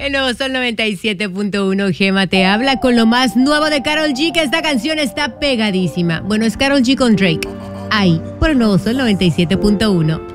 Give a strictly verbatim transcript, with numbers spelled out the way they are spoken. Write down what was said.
El nuevo Sol noventa y siete punto uno, Gema te habla con lo más nuevo de Karol G, que esta canción está pegadísima. Bueno, es Karol G con Drake. Ahí, por el nuevo Sol noventa y siete punto uno.